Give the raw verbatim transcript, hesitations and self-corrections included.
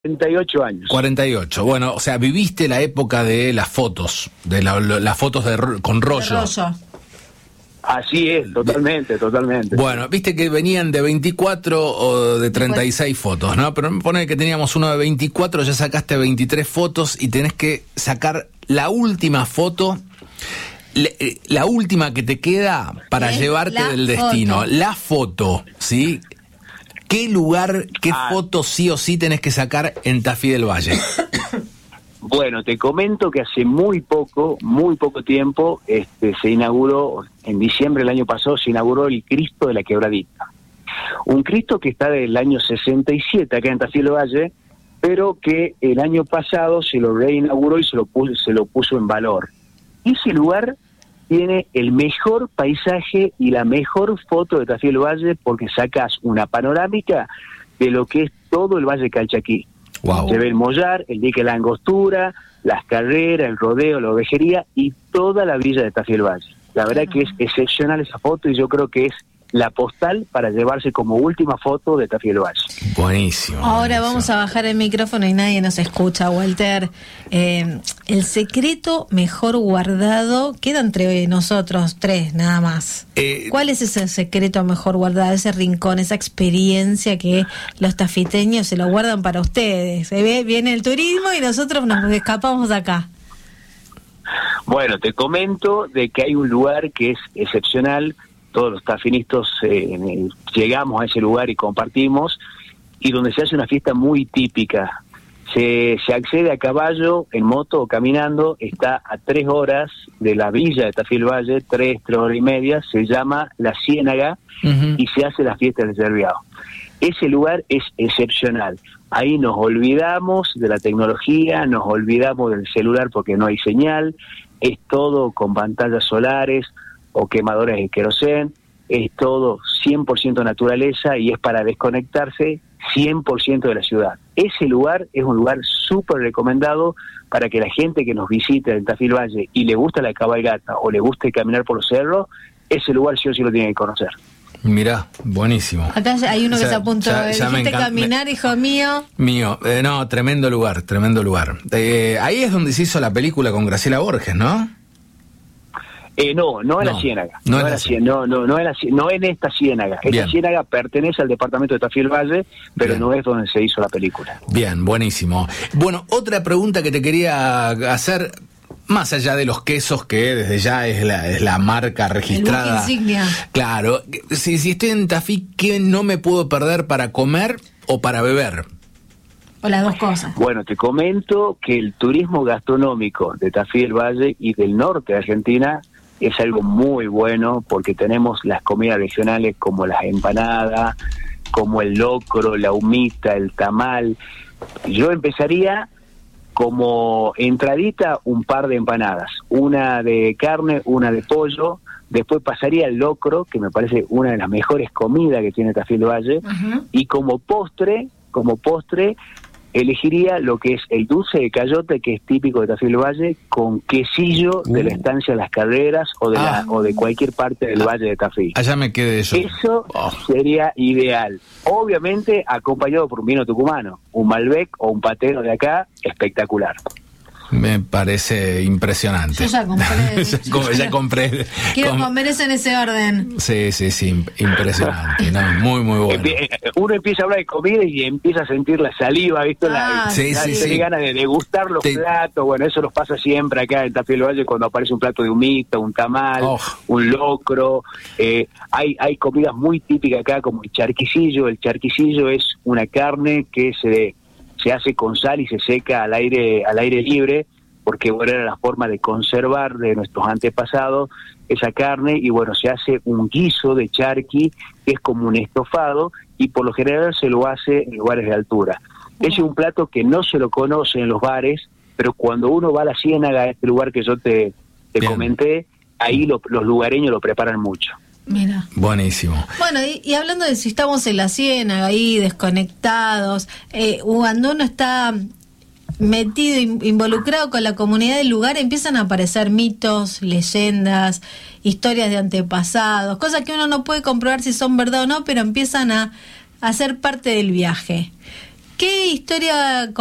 cuarenta y ocho años. cuarenta y ocho. Bueno, o sea, viviste la época de las fotos, de la, las fotos de con rollo. De rollo. Así es, totalmente, totalmente. Bueno, viste que venían de veinticuatro o de treinta y seis fotos, ¿no? Pero me pone que teníamos uno de veinticuatro, ya sacaste veintitrés fotos y tenés que sacar la última foto, la última que te queda para llevarte del destino. Foto. La foto, ¿sí? ¿Qué lugar, qué ah. foto sí o sí tenés que sacar en Tafí del Valle? Bueno, te comento que hace muy poco, muy poco tiempo, este, se inauguró, en diciembre del año pasado, se inauguró el Cristo de la Quebradita. Un Cristo que está del año sesenta y siete acá en Tafí del Valle, pero que el año pasado se lo reinauguró y se lo puso, se lo puso en valor. Ese lugar tiene el mejor paisaje y la mejor foto de Tafí del Valle porque sacas una panorámica de lo que es todo el Valle Calchaquí. Wow. Se ve el Mollar, el dique La Angostura, las carreras, el rodeo, la ovejería y toda la villa de Tafí del Valle. La verdad que es excepcional esa foto y yo creo que es la postal para llevarse como última foto de Tafí del Valle. Buenísimo. Ahora buenísimo. Vamos a bajar el micrófono y nadie nos escucha, Walter. Eh, el secreto mejor guardado queda entre nosotros tres, nada más. Eh, ¿Cuál es ese secreto mejor guardado, ese rincón, esa experiencia que los tafiteños se lo guardan para ustedes? Se ve, viene el turismo y nosotros nos escapamos de acá. Bueno, te comento de que hay un lugar que es excepcional. Todos los tafinistas eh, llegamos a ese lugar y compartimos, y donde se hace una fiesta muy típica. Se, se accede a caballo, en moto o caminando, está a tres horas de la villa de Tafí del Valle, tres, tres horas y media, se llama La Ciénaga, uh-huh. y se hace la fiesta del Cerviado. Ese lugar es excepcional. Ahí nos olvidamos de la tecnología, nos olvidamos del celular porque no hay señal, es todo con pantallas solares o quemadores de querosén, es todo cien por ciento naturaleza y es para desconectarse cien por ciento de la ciudad. Ese lugar es un lugar súper recomendado para que la gente que nos visite en Tafí del Valle y le gusta la cabalgata o le guste caminar por los cerros, ese lugar sí o sí lo tiene que conocer. Mirá, buenísimo. Acá hay uno que o sea, se apuntó, ya, ya dijiste caminar, me... hijo mío. Mío, eh, no, tremendo lugar, tremendo lugar. Eh, ahí es donde se hizo la película con Graciela Borges, ¿no? Eh, no, no en no, la Ciénaga, no, no, en la Ciénaga. no, no, no, en la, no en esta Ciénaga. Esta Bien. Ciénaga pertenece al departamento de Tafí del Valle, pero Bien. no es donde se hizo la película. Bien, buenísimo. Bueno, otra pregunta que te quería hacer, más allá de los quesos, que desde ya es la, es la marca registrada. El insignia. Claro, si, si estoy en Tafí, ¿qué no me puedo perder para comer o para beber? O las dos cosas. Bueno, te comento que el turismo gastronómico de Tafí del Valle y del norte de Argentina es algo muy bueno porque tenemos las comidas regionales como las empanadas, como el locro, la humita, el tamal. Yo empezaría como entradita un par de empanadas, una de carne, una de pollo, después pasaría el locro, que me parece una de las mejores comidas que tiene Tafí del Valle, uh-huh. y como postre, como postre, elegiría lo que es el dulce de cayote, que es típico de Tafí del Valle, con quesillo uh. de la estancia Las Calderas o de ah. la, o de cualquier parte del Valle de Tafí. Allá me quedé yo. Eso oh. sería ideal. Obviamente acompañado por un vino tucumano, un Malbec o un patero de acá, espectacular. Me parece impresionante. Yo ya compré. ya, com- ya compré. Quiero com- comer eso en ese orden. Sí, sí, sí, impresionante. No, muy, muy bueno. Uno empieza a hablar de comida y empieza a sentir la saliva, ¿viste? Ah, la, sí, la, sí, la, sí. Tiene ganas de degustar los Te... platos. Bueno, eso nos pasa siempre acá en Tafí del Valle cuando aparece un plato de humita, un tamal, oh. un locro. Eh, hay, hay comidas muy típicas acá como el charquicillo. El charquicillo es una carne que se... se hace con sal y se seca al aire al aire libre, porque bueno, era la forma de conservar de nuestros antepasados esa carne, y bueno, se hace un guiso de charqui, que es como un estofado, y por lo general se lo hace en lugares de altura. Uh-huh. Ese es un plato que no se lo conoce en los bares, pero cuando uno va a la Ciénaga, a este lugar que yo te, te comenté, ahí lo, los lugareños lo preparan mucho. Mira. Buenísimo. Bueno, y, y hablando de si estamos en la Ciénaga ahí desconectados, eh, cuando uno está metido, involucrado con la comunidad del lugar, empiezan a aparecer mitos, leyendas, historias de antepasados, cosas que uno no puede comprobar si son verdad o no, pero empiezan a, a ser parte del viaje. ¿Qué historia